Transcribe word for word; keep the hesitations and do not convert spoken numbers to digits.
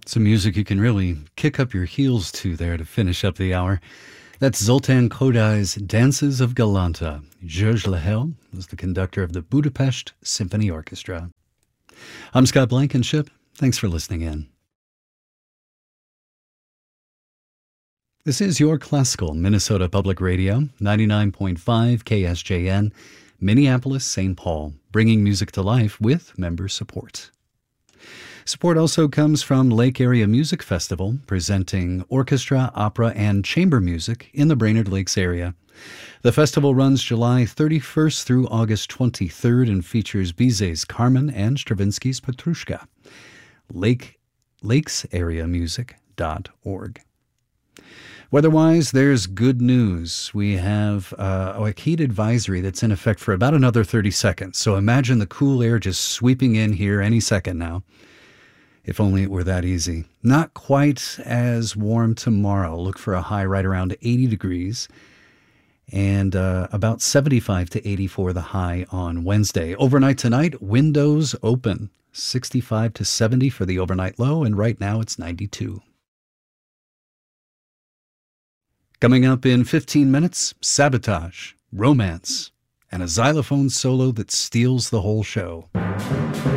Some music you can really kick up your heels to there to finish up the hour. That's Zoltan Kodai's Dances of Galanta. Georges Lehel was the conductor of the Budapest Symphony Orchestra. I'm Scott Blankenship. Thanks for listening in. This is your classical Minnesota Public Radio, ninety-nine point five K S J N, Minneapolis, Saint Paul, bringing music to life with member support. Support also comes from Lake Area Music Festival, presenting orchestra, opera, and chamber music in the Brainerd Lakes area. The festival runs July thirty-first through August twenty-third and features Bizet's Carmen and Stravinsky's Petrushka. Lake, lakes area music dot org. Weather-wise, there's good news. We have uh, a heat advisory that's in effect for about another thirty seconds. So imagine the cool air just sweeping in here any second now. If only it were that easy. Not quite as warm tomorrow. Look for a high right around eighty degrees. And uh, about seventy-five to eighty for the high on Wednesday. Overnight tonight, windows open. sixty-five to seventy for the overnight low, and right now it's ninety-two. Coming up in fifteen minutes, Sabotage, Romance, and a xylophone solo that steals the whole show.